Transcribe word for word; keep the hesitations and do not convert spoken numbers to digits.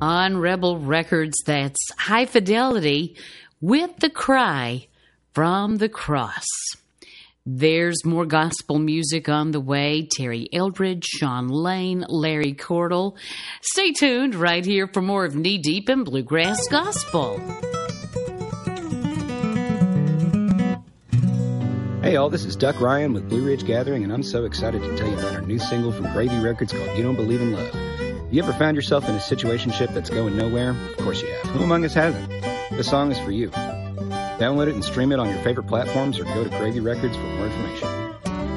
On Rebel Records, that's High Fidelity with The Cry from the Cross. There's more gospel music on the way. Terry Eldridge, Sean Lane, Larry Cordell. Stay tuned right here for more of Knee Deep in Bluegrass Gospel. Hey all, this is Duck Ryan with Blue Ridge Gathering, and I'm so excited to tell you about our new single from Gravy Records called You Don't Believe in Love. You ever found yourself in a situationship that's going nowhere? Of course you have. Who among us hasn't? This song is for you. Download it and stream it on your favorite platforms or go to Gravy Records for more information.